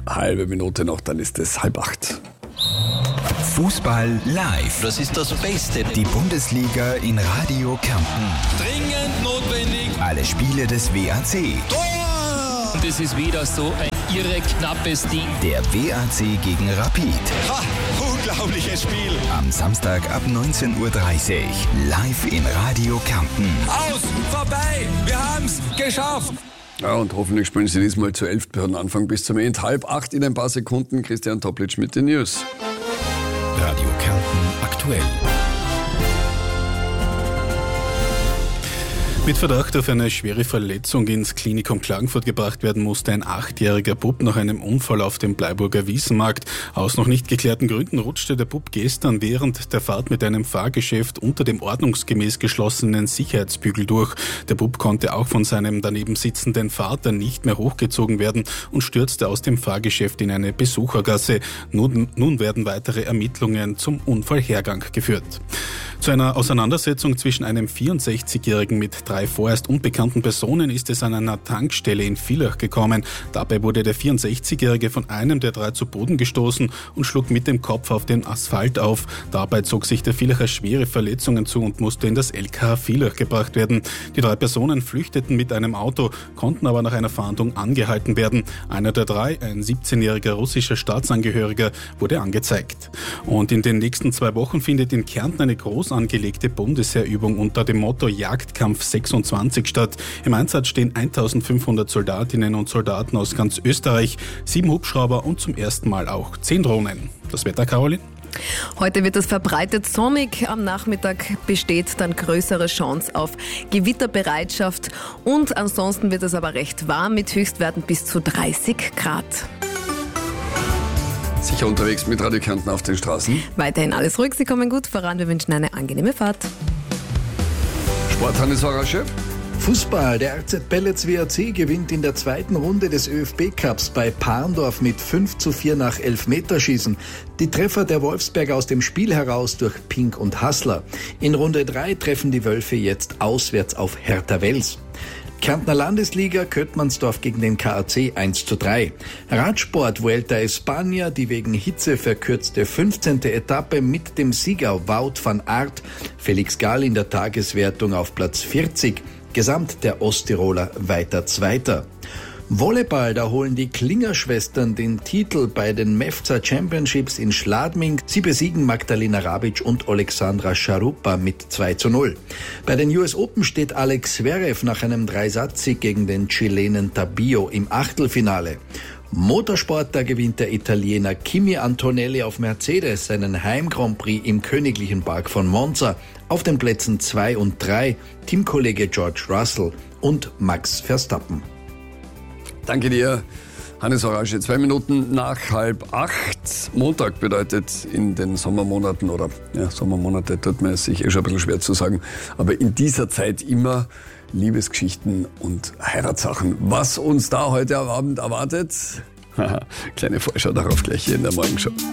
halbe Minute noch, dann ist es 7:30. Fußball live. Das ist das Beste. Die Bundesliga in Radio Kärnten. Dringend notwendig. Alle Spiele des WAC. Tor! Und es ist wieder so ein irre knappes Ding. Der WAC gegen Rapid. Ha, unglaubliches Spiel. Am Samstag ab 19:30 Uhr. Live in Radio Kärnten. Aus, vorbei, wir haben's geschafft. Ja, und hoffentlich spielen sie diesmal zu 11 von Anfang bis zum Ende. 7:30 in ein paar Sekunden. Christian Toplitsch mit den News. Radio Kärnten aktuell. Mit Verdacht auf eine schwere Verletzung ins Klinikum Klagenfurt gebracht werden musste ein 8-jähriger Bub nach einem Unfall auf dem Bleiburger Wiesenmarkt. Aus noch nicht geklärten Gründen rutschte der Bub gestern während der Fahrt mit einem Fahrgeschäft unter dem ordnungsgemäß geschlossenen Sicherheitsbügel durch. Der Bub konnte auch von seinem daneben sitzenden Vater nicht mehr hochgezogen werden und stürzte aus dem Fahrgeschäft in eine Besuchergasse. Nun werden weitere Ermittlungen zum Unfallhergang geführt. Zu einer Auseinandersetzung zwischen einem 64-Jährigen mit 3 vorerst unbekannten Personen ist es an einer Tankstelle in Villach gekommen. Dabei wurde der 64-Jährige von einem der 3 zu Boden gestoßen und schlug mit dem Kopf auf den Asphalt auf. Dabei zog sich der Villacher schwere Verletzungen zu und musste in das LKH Villach gebracht werden. Die 3 Personen flüchteten mit einem Auto, konnten aber nach einer Fahndung angehalten werden. Einer der 3, ein 17-jähriger russischer Staatsangehöriger, wurde angezeigt. Und in den nächsten 2 Wochen findet in Kärnten eine groß angelegte Bundesheerübung unter dem Motto Jagdkampf 26 statt. Im Einsatz stehen 1500 Soldatinnen und Soldaten aus ganz Österreich, 7 Hubschrauber und zum ersten Mal auch 10 Drohnen. Das Wetter, Caroline? Heute wird es verbreitet sonnig. Am Nachmittag besteht dann größere Chance auf Gewitterbereitschaft. Und ansonsten wird es aber recht warm mit Höchstwerten bis zu 30 Grad. Sicher unterwegs mit Radio Kärnten auf den Straßen. Weiterhin alles ruhig, Sie kommen gut voran. Wir wünschen eine angenehme Fahrt. Sport, Hannes Horasche. Fußball. Der RZ Pellets WAC gewinnt in der zweiten Runde des ÖFB-Cups bei Parndorf mit 5:4 nach Elfmeterschießen. Die Treffer der Wolfsberger aus dem Spiel heraus durch Pink und Hassler. In Runde 3 treffen die Wölfe jetzt auswärts auf Hertha Wels. Kärntner Landesliga, Köttmannsdorf gegen den KAC 1:3. Radsport, Vuelta España, die wegen Hitze verkürzte 15. Etappe mit dem Sieger Wout van Aert. Felix Gall in der Tageswertung auf Platz 40. Gesamt der Osttiroler weiter Zweiter. Volleyball, da holen die Klinger-Schwestern den Titel bei den MEFZA Championships in Schladming. Sie besiegen Magdalena Rabic und Alexandra Scharupa mit 2:0. Bei den US Open steht Alex Zverev nach einem 3-Satz-Sieg gegen den Chilenen Tabio im Achtelfinale. Motorsport, da gewinnt der Italiener Kimi Antonelli auf Mercedes seinen Heim-Grand Prix im Königlichen Park von Monza. Auf den Plätzen 2 und 3 Teamkollege George Russell und Max Verstappen. Danke dir, Hannes Horasche. 2 Minuten nach 7:30. Montag bedeutet in den Sommermonaten, oder ja, Sommermonate tut man es sich schon ein bisschen schwer zu sagen, aber in dieser Zeit immer Liebesgeschichten und Heiratssachen. Was uns da heute Abend erwartet? Kleine Vorschau darauf gleich hier in der Morgenshow.